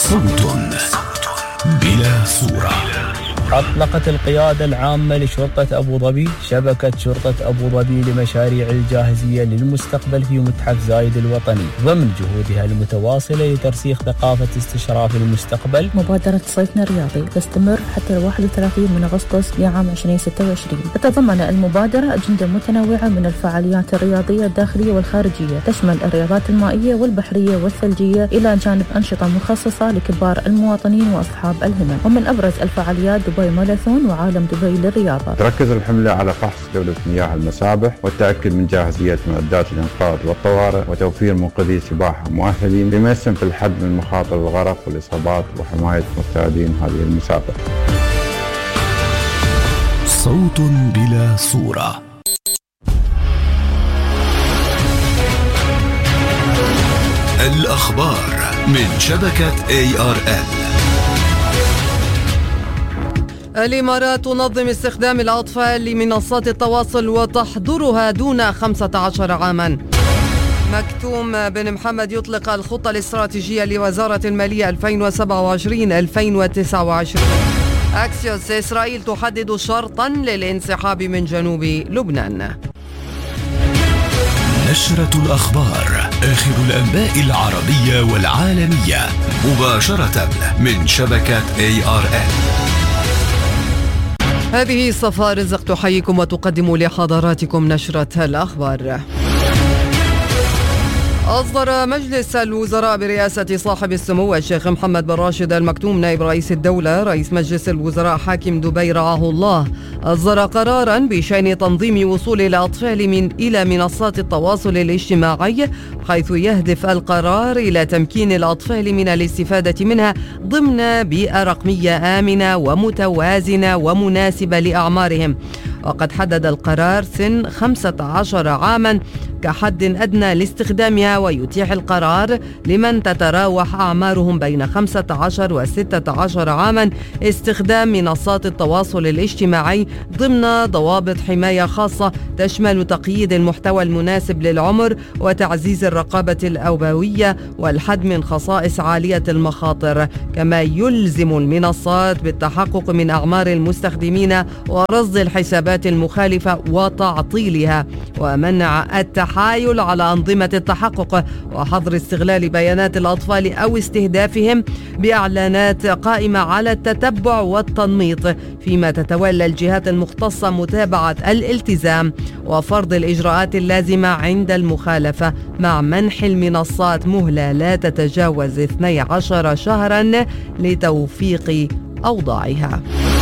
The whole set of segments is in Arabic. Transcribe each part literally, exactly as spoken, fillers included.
صوت بلا صورة. أطلقت القيادة العامة لشرطة أبو ظبي شبكة شرطة أبو ظبي لمشاريع الجاهزية للمستقبل في متحف زايد الوطني ضمن جهودها المتواصلة لترسيخ ثقافة استشراف المستقبل. مبادرة صيفنا الرياضي تستمر حتى واحد وثلاثين من أغسطس لعام ألفين وستة وعشرين. تتضمن المبادرة أجندة متنوعة من الفعاليات الرياضية الداخلية والخارجية، تشمل الرياضات المائية والبحرية والثلجية إلى جانب أنشطة مخصصة لكبار المواطنين وأصحاب الهمم. ومن أبرز الفعاليات دبي ماراثون وعالم دبي للرياضة. تركز الحملة على فحص دولة مياه المسابح والتأكد من جاهزية معدات الإنقاذ والطوارئ وتوفير منقذي سباحة مؤهلين بما يسهم في الحد من مخاطر الغرق والإصابات وحماية مستعدين هذه المسابقة. صوت بلا صورة. الأخبار من شبكة إيه آر إل. الإمارات تنظم استخدام الأطفال لمنصات التواصل وتحضرها دون خمسة عشر عاما. مكتوم بن محمد يطلق الخطة الاستراتيجية لوزارة المالية ألفين وسبعة وعشرين ألفين وتسعة وعشرين. أكسيوس: إسرائيل تحدد شرطا للانسحاب من جنوب لبنان. نشرة الأخبار، آخر الأنباء العربية والعالمية مباشرة من شبكة إيه آر إل. هذه صفاء رزق تحييكم وتقدم لحضراتكم نشرة الأخبار. أصدر مجلس الوزراء برئاسة صاحب السمو الشيخ محمد بن راشد آل مكتوم نائب رئيس الدولة رئيس مجلس الوزراء حاكم دبي رعاه الله، أصدر قرارا بشأن تنظيم وصول الأطفال من إلى منصات التواصل الاجتماعي، حيث يهدف القرار إلى تمكين الأطفال من الاستفادة منها ضمن بيئة رقمية آمنة ومتوازنة ومناسبة لأعمارهم. وقد حدد القرار سن خمسة عشر عاما كحد أدنى لاستخدامها، ويتيح القرار لمن تتراوح أعمارهم بين خمسة عشر وستة عشر عاما استخدام منصات التواصل الاجتماعي ضمن ضوابط حماية خاصة تشمل تقييد المحتوى المناسب للعمر وتعزيز الرقابة الأوبوية والحد من خصائص عالية المخاطر. كما يلزم المنصات بالتحقق من أعمار المستخدمين ورصد الحسابات المخالفة وتعطيلها، ومنع التحايل على أنظمة التحقق، وحظر استغلال بيانات الأطفال أو استهدافهم بإعلانات قائمة على التتبع والتنميط، فيما تتولى الجهات المختصة متابعة الالتزام وفرض الإجراءات اللازمة عند المخالفة، مع منح المنصات مهلة لا تتجاوز اثني عشر شهرا لتوفيق أوضاعها.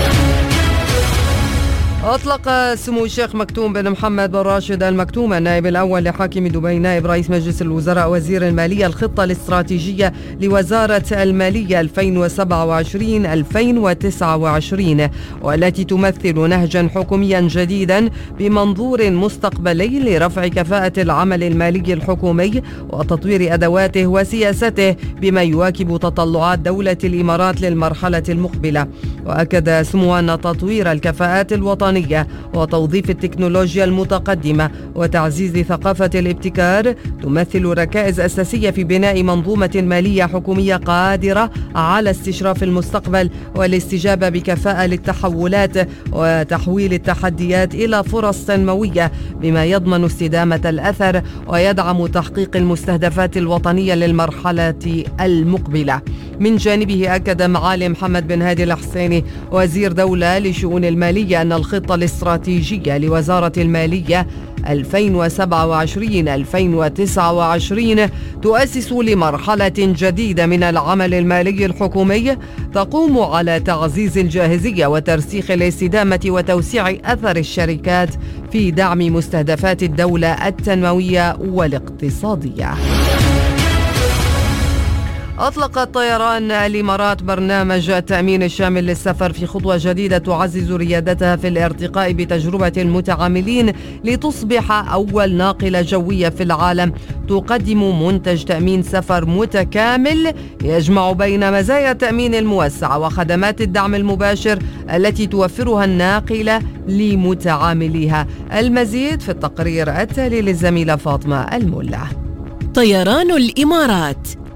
أطلق سمو الشيخ مكتوم بن محمد بن راشد آل مكتوم النائب الأول لحاكم دبي نائب رئيس مجلس الوزراء وزير المالية الخطة الاستراتيجية لوزارة المالية ألفين وسبعة وعشرين ألفين وتسعة وعشرين، والتي تمثل نهجا حكوميا جديدا بمنظور مستقبلي لرفع كفاءة العمل المالي الحكومي وتطوير أدواته وسياسته بما يواكب تطلعات دولة الإمارات للمرحلة المقبلة. وأكد سمو أن تطوير الكفاءات الوطنية وتوظيف التكنولوجيا المتقدمة وتعزيز ثقافة الابتكار تمثل ركائز أساسية في بناء منظومة مالية حكومية قادرة على استشراف المستقبل والاستجابة بكفاءة للتحولات وتحويل التحديات إلى فرص تنموية، بما يضمن استدامة الأثر ويدعم تحقيق المستهدفات الوطنية للمرحلة المقبلة. من جانبه أكد معالي محمد بن هادي الحسيني وزير دولة لشؤون المالية أن الخطة الاستراتيجية لوزارة المالية ألفين وسبعة وعشرين ألفين وتسعة وعشرين تؤسس لمرحلة جديدة من العمل المالي الحكومي تقوم على تعزيز الجاهزية وترسيخ الاستدامة وتوسيع أثر الشركات في دعم مستهدفات الدولة التنموية والاقتصادية. أطلقت طيران الإمارات برنامج التأمين الشامل للسفر في خطوة جديدة تعزز ريادتها في الارتقاء بتجربة المتعاملين لتصبح أول ناقلة جوية في العالم تقدم منتج تأمين سفر متكامل يجمع بين مزايا التأمين الموسع وخدمات الدعم المباشر التي توفرها الناقلة لمتعامليها. المزيد في التقرير التالي للزميلة فاطمة الملا. طيران الإمارات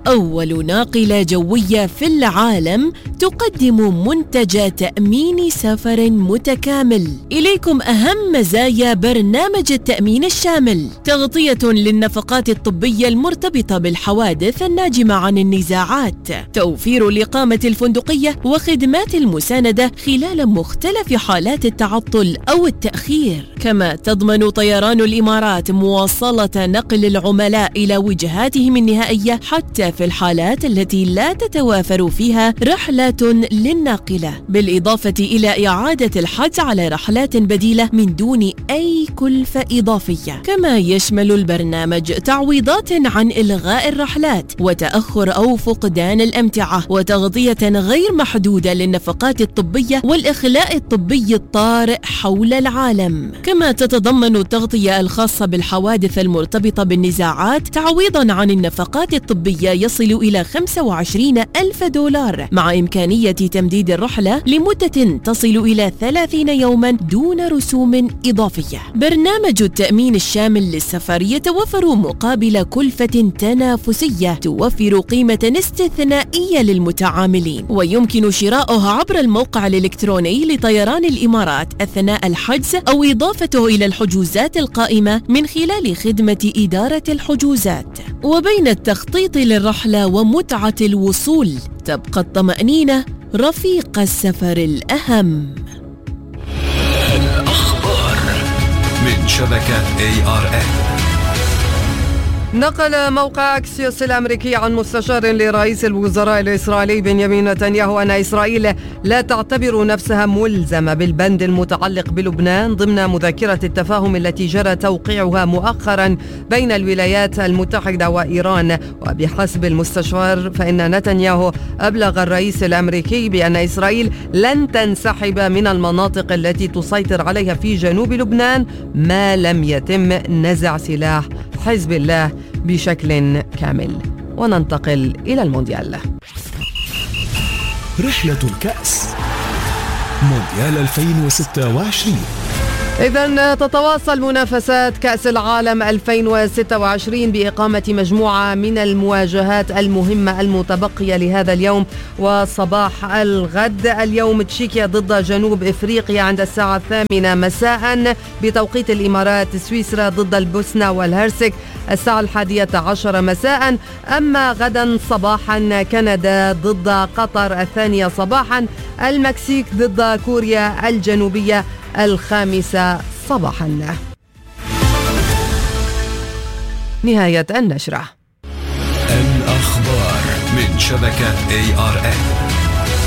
أول ناقلة جوية في العالم تقدم منتج تأمين سفر متكامل. إليكم أهم مزايا برنامج التأمين الشامل: تغطية للنفقات الطبية المرتبطة بالحوادث الناجمة عن النزاعات، توفير الإقامة الفندقية وخدمات المساندة خلال مختلف حالات التعطل أو التأخير. كما تضمن طيران الإمارات مواصلة نقل العملاء إلى وجهاتهم النهائية حتى في الحالات التي لا تتوافر فيها رحلات للناقلة، بالإضافة إلى إعادة الحجز على رحلات بديلة من دون أي كلفة إضافية. كما يشمل البرنامج تعويضات عن إلغاء الرحلات وتأخر أو فقدان الأمتعة، وتغطية غير محدودة للنفقات الطبية والإخلاء الطبي الطارئ حول العالم. كما تتضمن التغطية الخاصة بالحوادث المرتبطة بالنزاعات تعويضا عن النفقات الطبية يصل إلى خمسة وعشرين ألف دولار، مع إمكانية تمديد الرحلة لمدة تصل إلى ثلاثين يوما دون رسوم إضافية. برنامج التأمين الشامل للسفر يتوفر مقابل كلفة تنافسية توفر قيمة استثنائية للمتعاملين، ويمكن شراؤها عبر الموقع الإلكتروني لطيران الإمارات أثناء الحجز أو إضافته إلى الحجوزات القائمة من خلال خدمة إدارة الحجوزات. وبين التخطيط للرحلة ومتعة الوصول تبقى الطمأنينة رفيق السفر الأهم. الأخبار من شبكة إيه آر إل. نقل موقع أكسيوس الأمريكي عن مستشار لرئيس الوزراء الإسرائيلي بنيامين نتنياهو أن إسرائيل لا تعتبر نفسها ملزمة بالبند المتعلق بلبنان ضمن مذكرة التفاهم التي جرى توقيعها مؤخرا بين الولايات المتحدة وإيران. وبحسب المستشار فإن نتنياهو أبلغ الرئيس الأمريكي بأن إسرائيل لن تنسحب من المناطق التي تسيطر عليها في جنوب لبنان ما لم يتم نزع سلاح حزب الله بشكل كامل. وننتقل إلى المونديال. رحلة الكأس مونديال ألفين وستة وعشرين. إذن تتواصل منافسات كأس العالم ألفين وستة وعشرين بإقامة مجموعة من المواجهات المهمة المتبقية لهذا اليوم. وصباح الغد اليوم تشيكيا ضد جنوب إفريقيا عند الساعة الثامنة مساء بتوقيت الإمارات، سويسرا ضد البوسنة والهرسك الساعة الحادية عشر مساء. أما غدا صباحا كندا ضد قطر الثانية صباحا، المكسيك ضد كوريا الجنوبية الخامسة صباحا. نهاية النشرة. الأخبار من شبكة إيه آر إل.